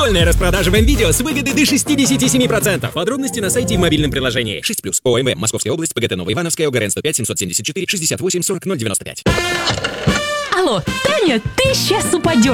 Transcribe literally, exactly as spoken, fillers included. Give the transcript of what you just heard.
Школьная распродажа в МВидео с выгодой до шестьдесят семь процентов. Подробности на сайте и в мобильном приложении. шесть плюс. ОМВ. Московская область. ПГТ Новоивановская. ОГРН сто пять семьсот семьдесят четыре шестьдесят восемь сорок ноль девяносто пять. Алло, Таня, ты сейчас упадешь.